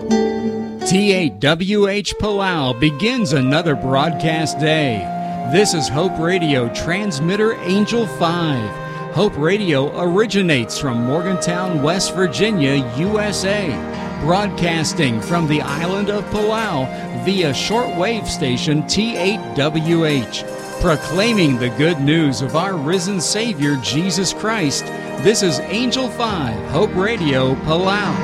T8WH Palau begins another broadcast day. This is Hope Radio Transmitter Angel 5. Hope Radio originates from Morgantown, West Virginia, USA, broadcasting from the island of Palau via shortwave station T8WH, proclaiming the good news of our risen Savior Jesus Christ. This is Angel 5, Hope Radio, Palau.